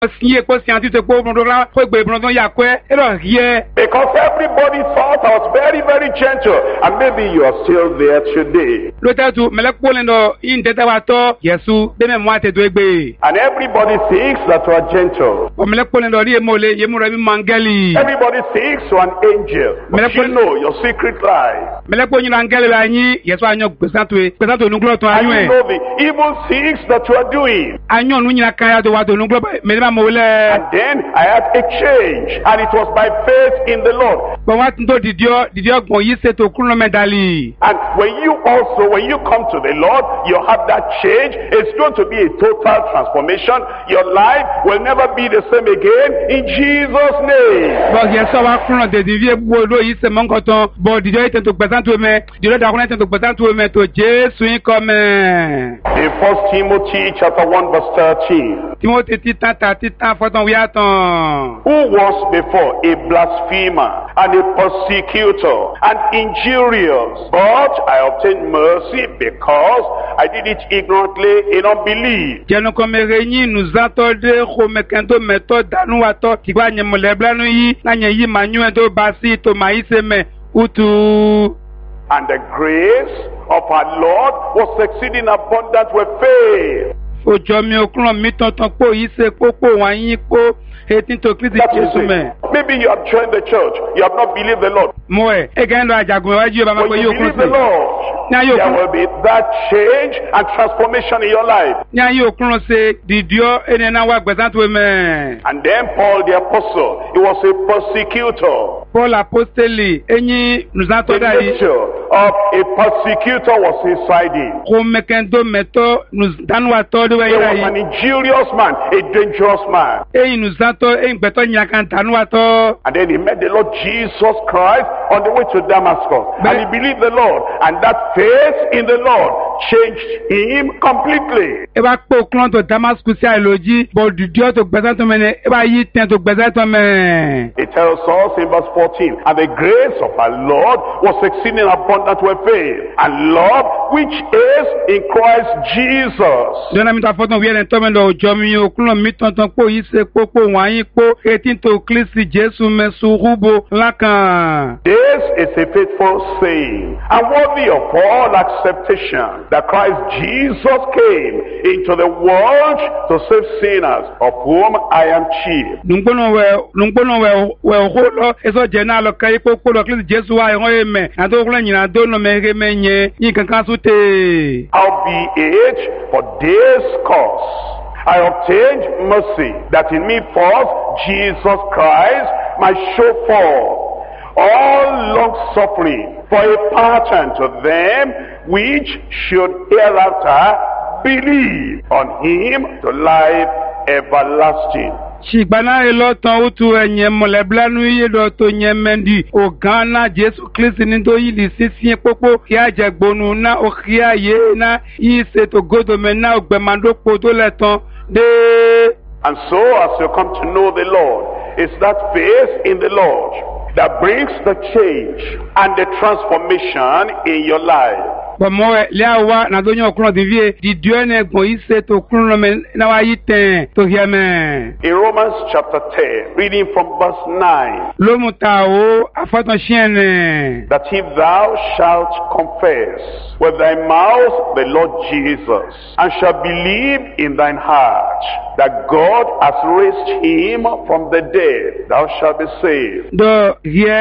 Signé quoi scientifique pour là pour que ya quoi et là rien. Because everybody thought I was very, very gentle, and maybe you are still there today. L'autre tout mais la polendo in tete wato Yesu de même moi te doegbe. And everybody thinks that you are gentle. O me la polendo ri emole ye mura bi mangeli. Everybody thinks you are an angel. But you know your secret life. Me la polendo angeli la yin Yesu anyo pesanto nu glo to And anyo you know the evil things that you are doing. anyo nu nyina kan ya do wato nu glo me ma mo le. And then I had a change, and it was by faith in the Lord. Bon wat ndo didio gbon yi se to kuno medali. And when you come to the Lord, you have that change. It's going to be a total transformation. Your life will never be the same again in Jesus' name. Bon Yesu wa kuno de divie bo lo yi se mon koton bon didio ite to pesanto me didio da kuno ite to pesanto me to Jesu yin comme. In 1 Timothy chapter 1 verse 13. Timothy titan foton wi atan. Who was before a blasphemer and a persecutor and injurious, but I obtained mercy because I did it ignorantly in unbelief. Jeno comme réuni nous attendons comme kendo méthode danu ato qui va nye moleblanu yi na nye yi manu endo basi to maïse me utu. And the grace of our Lord was exceeding abundant with faith. Ojo mi okunran mi tonton po yi se popo wan yin po etin to Kristi That is Jesu me. it. Maybe you have joined the church, you have not believed the Lord. Mo e gen lo ajagun waju ba ma When ko you yo believe the kunse. Lord, Now you- there will be that change and transformation in your life. Nya yo kunran se didio ene na wa gbesanto me. And then Paul the apostle, he was a persecutor. Paul apostoli enyi nous The attendons yi. nature of a persecutor was inside him. Ko mekendo meto nous danu ato de He was yi. an injurious man, a dangerous man. Eyi nous ato e gbeto nyakan danu ato. And then he met the Lord Jesus Christ on the way to Damascus. And he believed the Lord. And that faith in the Lord changed him completely. E ba po klon to Damascus ya loji bo didio to gbesanto me ne e ba yi ten to gbesanto me. It tells us in verse 14, and the grace of our Lord was exceeding abundant with faith and love, which is in Christ Jesus. Dona mi ta foton wi en to me lo ojo mi o klon mi tonton po yi se popo wan yin po etin to Kristi Jesu me surubo lakan. This is a faithful saying and worthy of all acceptation that Christ Jesus came into the world to save sinners, of whom I am chief. Nungbono we ho lo eso je na lo kai popo lo Kristi Jesu wa yon e me. Ado klon nyina do no me re me nye yin kankan su te. Howbeit, for this cause I obtained mercy, that in me first Jesus Christ might show forth all long suffering for a pattern to them which should hereafter believe on him to life everlasting. Shigbana elotan utu enye moleblanu iye do to nye mendi o gana Jesu Kristi ni do yili sisi popo ki ajegbonu na o ki aye na yi se to godo me na ogbemando po to letan de. And so as you come to know the Lord, it's that faith in the Lord that brings the change and the transformation in your life. Bomo le awa na do nyo kron divie di dio ne gbon yi se to kron me na wa yi ten to hiame. In Romans chapter 10, reading from verse 9, Lo muta o afaton chiene. that if thou shalt confess with thy mouth the Lord Jesus, and shalt believe in thine heart that God has raised him from the dead, thou shalt be saved. Do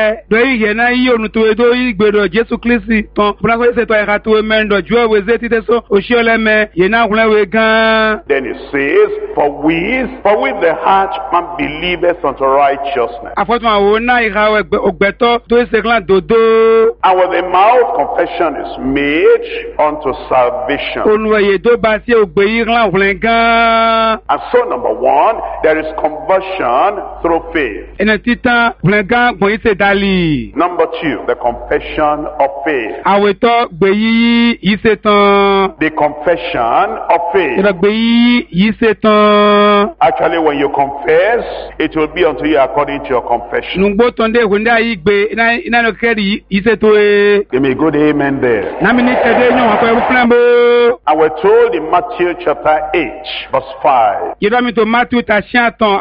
ye na yi onu to do yi gbedo Jesu Kristi ton bra ko se to e to men do jo we zeti te so o shiole me ye na hun we gan. Then it says, for with the heart man believeth unto righteousness, Afoto awo na ira ogbeto to se klan dodo. and with the mouth confession is made unto salvation. Onu ye do ba se ogbe yi klan hun gan. And so number one, there is conversion through faith. Ene titan hun gan gbon yi se dali. Number two, the confession of faith. Aweto gbe yi yìí yìí ṣe tán. The confession of faith. Ìrọ̀gbé yìí yìí ṣe tán. Actually, when you confess, it will be unto you according to your confession. Nùgbò tó ń dé ìwé ndé ayé gbé iná ló kẹ́rì yìí ṣe tó e. Give me a good amen there. Nàmi ní tẹ̀dé yàn wọ́n pẹ̀lú fúnlẹ̀ bó. And we're told in Matthew chapter 8, verse 5. Yìí dọ́ mi tó Matthew ta ṣíà tán.